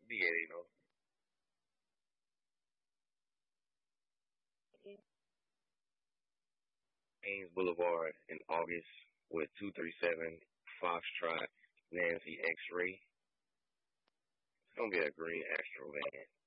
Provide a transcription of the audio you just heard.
be at, you know. Ames Boulevard in August with 237 Foxtrot Nancy X-Ray. It's gonna be a green Astro van.